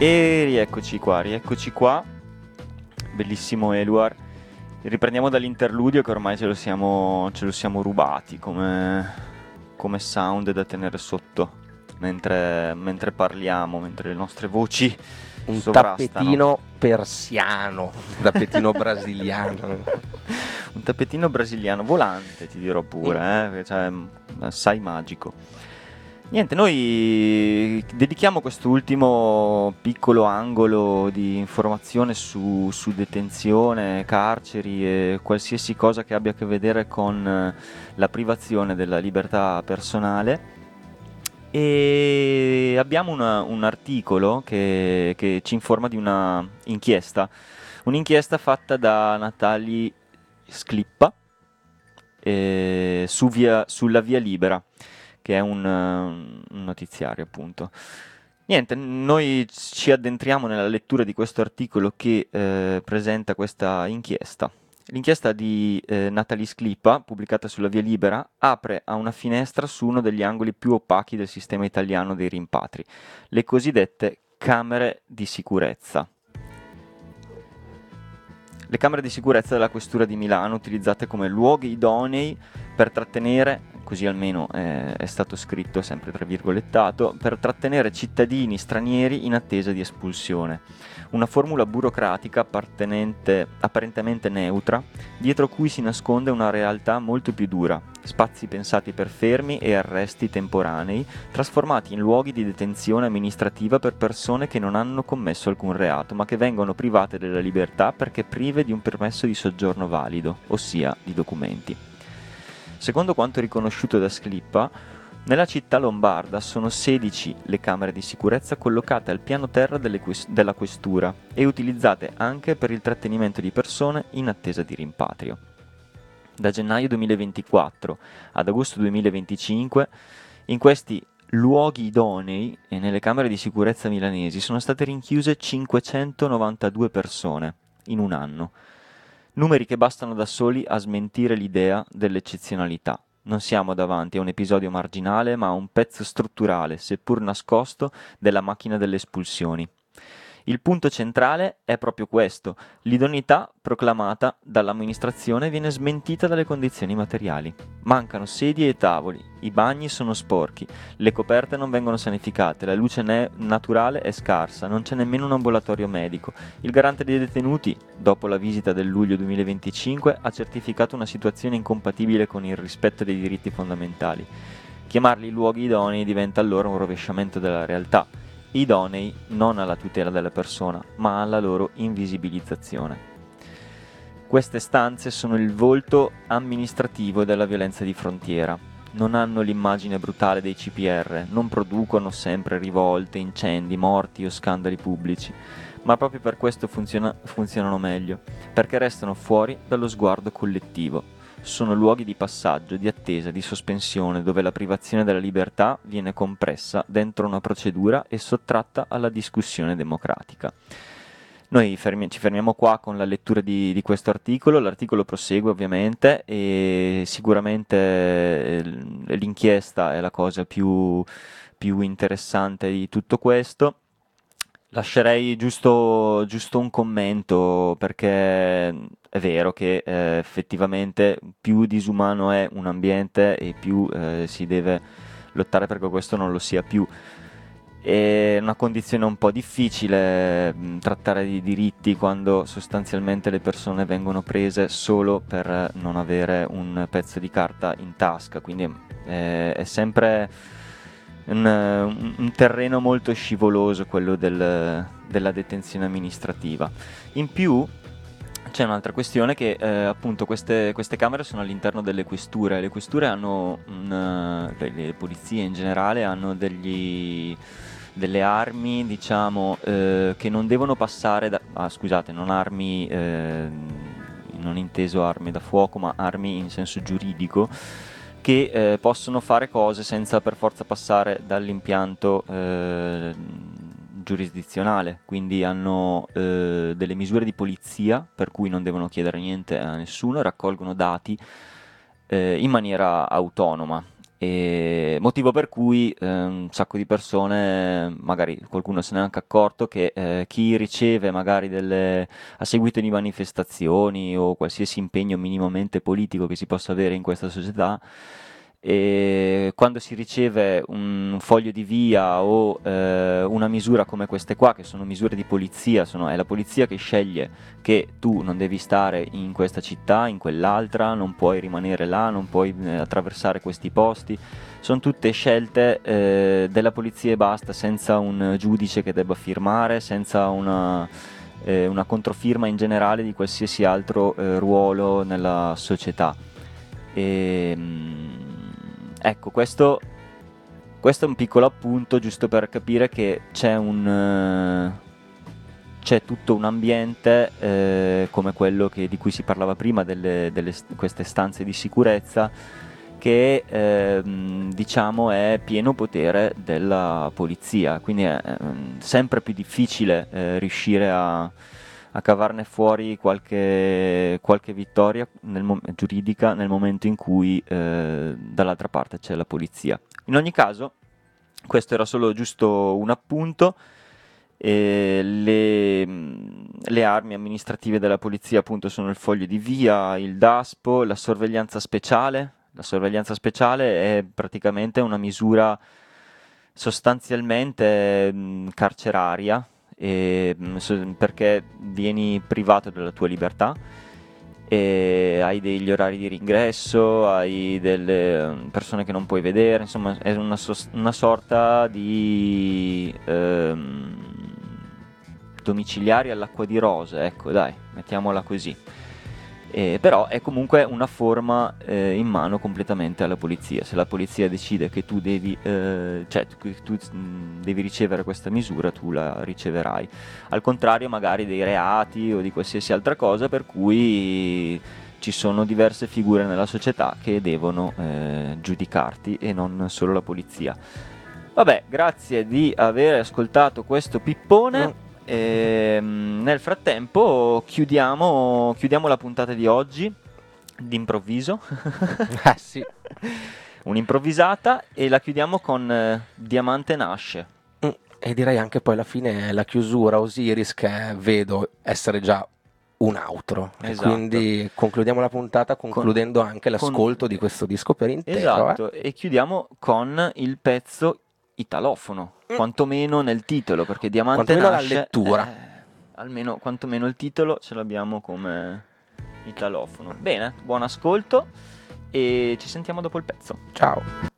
E rieccoci qua, bellissimo Eluar. Riprendiamo dall'interludio che ormai ce lo siamo rubati come sound da tenere sotto mentre parliamo, mentre le nostre voci Un sovrastano. tappetino persiano, un tappetino brasiliano. Un tappetino brasiliano volante, ti dirò pure, cioè, assai magico. Niente, noi dedichiamo quest'ultimo piccolo angolo di informazione su detenzione, carceri e qualsiasi cosa che abbia a che vedere con la privazione della libertà personale. E abbiamo un articolo che ci informa di una inchiesta, un'inchiesta fatta da Natali Sclippa sulla Via Libera, che è un notiziario appunto. Niente, noi ci addentriamo nella lettura di questo articolo che presenta questa inchiesta. L'inchiesta di Natalie Sclippa, pubblicata sulla Via Libera, apre a una finestra su uno degli angoli più opachi del sistema italiano dei rimpatri, le cosiddette camere di sicurezza. Le camere di sicurezza della Questura di Milano, utilizzate come luoghi idonei per trattenere, così almeno è stato scritto, sempre tra virgolettato, per trattenere cittadini stranieri in attesa di espulsione. Una formula burocratica apparentemente neutra, dietro cui si nasconde una realtà molto più dura, spazi pensati per fermi e arresti temporanei, trasformati in luoghi di detenzione amministrativa per persone che non hanno commesso alcun reato, ma che vengono private della libertà perché prive di un permesso di soggiorno valido, ossia di documenti. Secondo quanto riconosciuto da Sclippa, nella città lombarda sono 16 le camere di sicurezza collocate al piano terra della questura e utilizzate anche per il trattenimento di persone in attesa di rimpatrio. Da gennaio 2024 ad agosto 2025, in questi luoghi idonei e nelle camere di sicurezza milanesi sono state rinchiuse 592 persone in un anno. Numeri che bastano da soli a smentire l'idea dell'eccezionalità. Non siamo davanti a un episodio marginale, ma a un pezzo strutturale, seppur nascosto, della macchina delle espulsioni. Il punto centrale è proprio questo: l'idoneità proclamata dall'amministrazione viene smentita dalle condizioni materiali. Mancano sedie e tavoli, i bagni sono sporchi, le coperte non vengono sanificate, la luce naturale è scarsa, non c'è nemmeno un ambulatorio medico. Il garante dei detenuti, dopo la visita del luglio 2025, ha certificato una situazione incompatibile con il rispetto dei diritti fondamentali. Chiamarli luoghi idonei diventa allora un rovesciamento della realtà. Idonei non alla tutela della persona, ma alla loro invisibilizzazione. Queste stanze sono il volto amministrativo della violenza di frontiera. Non hanno l'immagine brutale dei CPR, non producono sempre rivolte, incendi, morti o scandali pubblici, ma proprio per questo funzionano meglio, perché restano fuori dallo sguardo collettivo. Sono luoghi di passaggio, di attesa, di sospensione, dove la privazione della libertà viene compressa dentro una procedura e sottratta alla discussione democratica. Noi ci fermiamo qua con la lettura di questo articolo. L'articolo prosegue ovviamente e sicuramente l'inchiesta è la cosa più interessante di tutto questo. Lascerei giusto un commento, perché è vero che effettivamente più disumano è un ambiente e più si deve lottare perché questo non lo sia più. È una condizione un po' difficile trattare di diritti quando sostanzialmente le persone vengono prese solo per non avere un pezzo di carta in tasca, quindi è sempre un terreno molto scivoloso quello della detenzione amministrativa. In più c'è un'altra questione che appunto queste camere sono all'interno delle questure. Le questure hanno le polizie in generale hanno delle armi, diciamo, che non devono passare non armi, non inteso armi da fuoco, ma armi in senso giuridico, che possono fare cose senza per forza passare dall'impianto giurisdizionale, quindi hanno delle misure di polizia per cui non devono chiedere niente a nessuno, raccolgono dati in maniera autonoma E motivo per cui un sacco di persone, magari qualcuno se n'è anche accorto, che chi riceve magari a seguito di manifestazioni o qualsiasi impegno minimamente politico che si possa avere in questa società, e quando si riceve un foglio di via o una misura come queste qua, che sono misure di polizia, è la polizia che sceglie che tu non devi stare in questa città, in quell'altra, non puoi rimanere là, non puoi attraversare questi posti, sono tutte scelte della polizia e basta, senza un giudice che debba firmare, senza una controfirma in generale di qualsiasi altro ruolo nella società. E, ecco, questo è un piccolo appunto giusto per capire che c'è tutto un ambiente come quello di cui si parlava prima, queste stanze di sicurezza, che diciamo è pieno potere della polizia, quindi è sempre più difficile riuscire a cavarne fuori qualche vittoria giuridica nel momento in cui dall'altra parte c'è la polizia. In ogni caso, questo era solo giusto un appunto. Le armi amministrative della polizia appunto sono il foglio di via, il DASPO, la sorveglianza speciale. La sorveglianza speciale è praticamente una misura sostanzialmente carceraria, perché vieni privato della tua libertà e hai degli orari di ringresso, hai delle persone che non puoi vedere, insomma è una sorta di domiciliari all'acqua di rose, ecco, dai, mettiamola così. Però è comunque una forma in mano completamente alla polizia. Se la polizia decide che tu devi ricevere questa misura, tu la riceverai. Al contrario magari dei reati o di qualsiasi altra cosa per cui ci sono diverse figure nella società che devono giudicarti e non solo la polizia. Vabbè, grazie di aver ascoltato questo pippone. Nel frattempo chiudiamo la puntata di oggi d'improvviso. Sì. Un'improvvisata, e la chiudiamo con Diamante nasce. E direi anche poi alla fine la chiusura, Osiris, che vedo essere già un outro. Esatto. E quindi concludiamo la puntata concludendo anche l'ascolto di questo disco per intero. Esatto, e chiudiamo con il pezzo italofono, quantomeno nel titolo, perché Diamante quantomeno nasce, la lettura. Almeno quantomeno il titolo ce l'abbiamo come italofono. Bene, buon ascolto e ci sentiamo dopo il pezzo. Ciao.